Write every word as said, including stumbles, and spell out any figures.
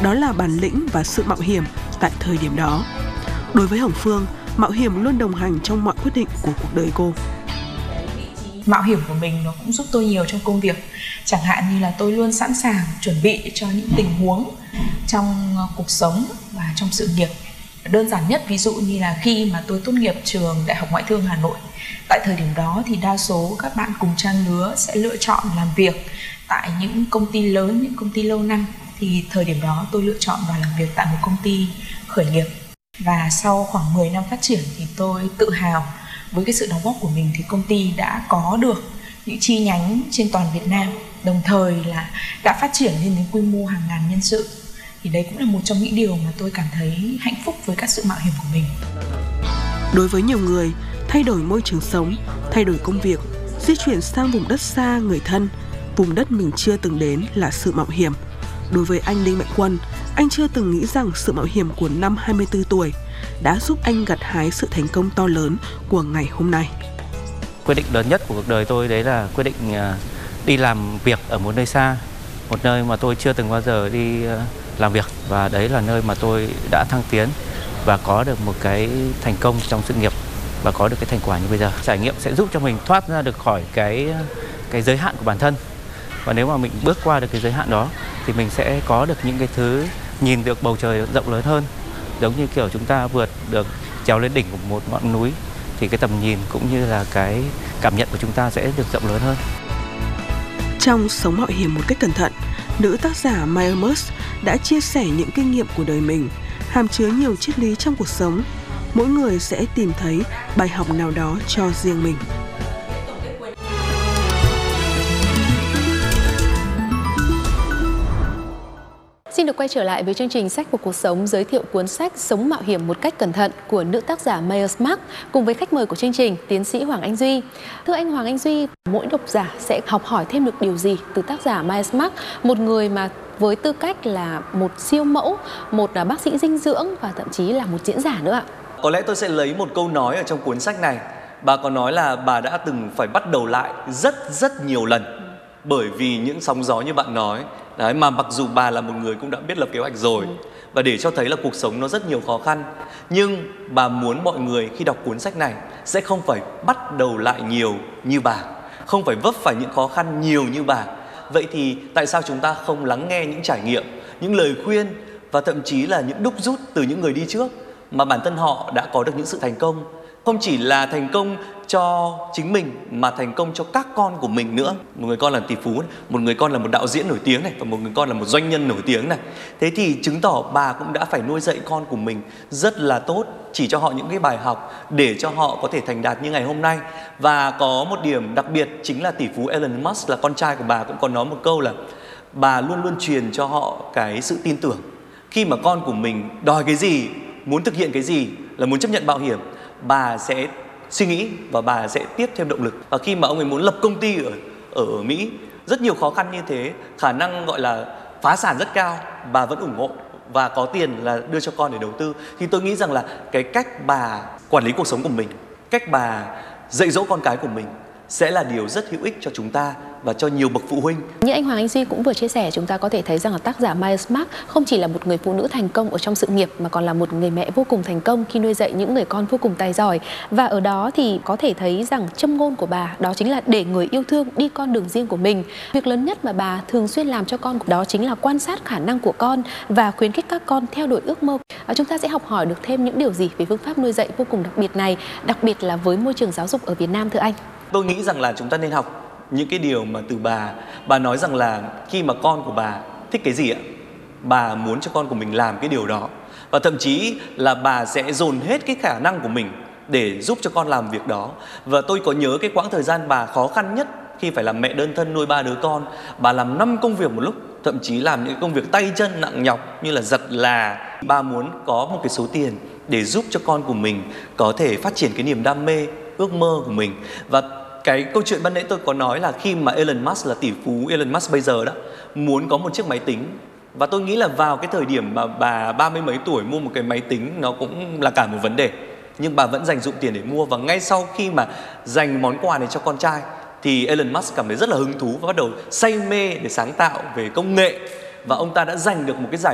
đó là bản lĩnh và sự mạo hiểm tại thời điểm đó. Đối với Hồng Phương, mạo hiểm luôn đồng hành trong mọi quyết định của cuộc đời cô. Mạo hiểm của mình nó cũng giúp tôi nhiều trong công việc. Chẳng hạn như là tôi luôn sẵn sàng chuẩn bị cho những tình huống trong cuộc sống và trong sự nghiệp. Đơn giản nhất ví dụ như là khi mà tôi tốt nghiệp trường Đại học Ngoại thương Hà Nội. Tại thời điểm đó thì đa số các bạn cùng trang lứa sẽ lựa chọn làm việc tại những công ty lớn, những công ty lâu năm. Thì thời điểm đó tôi lựa chọn vào làm việc tại một công ty khởi nghiệp. Và sau khoảng mười năm phát triển thì tôi tự hào với cái sự đóng góp của mình thì công ty đã có được những chi nhánh trên toàn Việt Nam, đồng thời là đã phát triển lên đến quy mô hàng ngàn nhân sự. Thì đấy cũng là một trong những điều mà tôi cảm thấy hạnh phúc với các sự mạo hiểm của mình. Đối với nhiều người, thay đổi môi trường sống, thay đổi công việc, di chuyển sang vùng đất xa người thân, vùng đất mình chưa từng đến là sự mạo hiểm. Đối với anh Đinh Mạnh Quân, anh chưa từng nghĩ rằng sự mạo hiểm của năm hai mươi tư tuổi đã giúp anh gặt hái sự thành công to lớn của ngày hôm nay. Quyết định lớn nhất của cuộc đời tôi đấy là quyết định đi làm việc ở một nơi xa, một nơi mà tôi chưa từng bao giờ đi làm việc, và đấy là nơi mà tôi đã thăng tiến và có được một cái thành công trong sự nghiệp và có được cái thành quả như bây giờ. Trải nghiệm sẽ giúp cho mình thoát ra được khỏi cái cái giới hạn của bản thân, và nếu mà mình bước qua được cái giới hạn đó thì mình sẽ có được những cái thứ nhìn được bầu trời rộng lớn hơn, giống như kiểu chúng ta vượt được trèo lên đỉnh của một ngọn núi thì cái tầm nhìn cũng như là cái cảm nhận của chúng ta sẽ được rộng lớn hơn. Trong Sống Mạo Hiểm Một Cách Cẩn Thận, nữ tác giả Maya Murs đã chia sẻ những kinh nghiệm của đời mình, hàm chứa nhiều triết lý trong cuộc sống. Mỗi người sẽ tìm thấy bài học nào đó cho riêng mình. Xin được quay trở lại với chương trình Sách của Cuộc Sống, giới thiệu cuốn sách Sống Mạo Hiểm Một Cách Cẩn Thận của nữ tác giả Maya Murs cùng với khách mời của chương trình, tiến sĩ Hoàng Anh Duy. Thưa anh Hoàng Anh Duy, mỗi độc giả sẽ học hỏi thêm được điều gì từ tác giả Maya Murs, một người mà với tư cách là một siêu mẫu, một bác sĩ dinh dưỡng và thậm chí là một diễn giả nữa ạ? Có lẽ tôi sẽ lấy một câu nói ở trong cuốn sách này. Bà có nói là bà đã từng phải bắt đầu lại rất rất nhiều lần bởi vì những sóng gió như bạn nói. Đấy, mà mặc dù bà là một người cũng đã biết lập kế hoạch rồi, và để cho thấy là cuộc sống nó rất nhiều khó khăn, nhưng bà muốn mọi người khi đọc cuốn sách này sẽ không phải bắt đầu lại nhiều như bà, không phải vấp phải những khó khăn nhiều như bà. Vậy thì tại sao chúng ta không lắng nghe những trải nghiệm, những lời khuyên và thậm chí là những đúc rút từ những người đi trước mà bản thân họ đã có được những sự thành công, không chỉ là thành công cho chính mình mà thành công cho các con của mình nữa. Một người con là tỷ phú này, một người con là một đạo diễn nổi tiếng này, và một người con là một doanh nhân nổi tiếng này. Thế thì chứng tỏ bà cũng đã phải nuôi dạy con của mình rất là tốt, chỉ cho họ những cái bài học để cho họ có thể thành đạt như ngày hôm nay. Và có một điểm đặc biệt chính là tỷ phú Elon Musk là con trai của bà cũng có nói một câu là bà luôn luôn truyền cho họ cái sự tin tưởng. Khi mà con của mình đòi cái gì, muốn thực hiện cái gì, là muốn chấp nhận mạo hiểm, bà sẽ suy nghĩ và bà sẽ tiếp thêm động lực. Và khi mà ông ấy muốn lập công ty ở, ở Mỹ, rất nhiều khó khăn như thế, khả năng gọi là phá sản rất cao, bà vẫn ủng hộ và có tiền là đưa cho con để đầu tư. Thì tôi nghĩ rằng là cái cách bà quản lý cuộc sống của mình, cách bà dạy dỗ con cái của mình sẽ là điều rất hữu ích cho chúng ta và cho nhiều bậc phụ huynh. Như anh Hoàng Anh Duy cũng vừa chia sẻ, chúng ta có thể thấy rằng là tác giả Maya Murs không chỉ là một người phụ nữ thành công ở trong sự nghiệp mà còn là một người mẹ vô cùng thành công khi nuôi dạy những người con vô cùng tài giỏi. Và ở đó thì có thể thấy rằng châm ngôn của bà đó chính là để người yêu thương đi con đường riêng của mình. Việc lớn nhất mà bà thường xuyên làm cho con đó chính là quan sát khả năng của con và khuyến khích các con theo đuổi ước mơ. À, chúng ta sẽ học hỏi được thêm những điều gì về phương pháp nuôi dạy vô cùng đặc biệt này, đặc biệt là với môi trường giáo dục ở Việt Nam thưa anh? Tôi nghĩ rằng là chúng ta nên học những cái điều mà từ bà. Bà nói rằng là khi mà con của bà thích cái gì ạ, bà muốn cho con của mình làm cái điều đó. Và thậm chí là bà sẽ dồn hết cái khả năng của mình để giúp cho con làm việc đó. Và tôi có nhớ cái quãng thời gian bà khó khăn nhất khi phải làm mẹ đơn thân nuôi ba đứa con. Bà làm năm công việc một lúc, thậm chí làm những công việc tay chân nặng nhọc như là giặt là. Bà muốn có một cái số tiền để giúp cho con của mình có thể phát triển cái niềm đam mê, ước mơ của mình. Và cái câu chuyện ban nãy tôi có nói là khi mà Elon Musk là tỷ phú Elon Musk bây giờ đó muốn có một chiếc máy tính, và tôi nghĩ là vào cái thời điểm mà bà ba mươi mấy tuổi mua một cái máy tính nó cũng là cả một vấn đề, nhưng bà vẫn dành dụm tiền để mua. Và ngay sau khi mà dành món quà này cho con trai thì Elon Musk cảm thấy rất là hứng thú và bắt đầu say mê để sáng tạo về công nghệ, và ông ta đã giành được một cái giải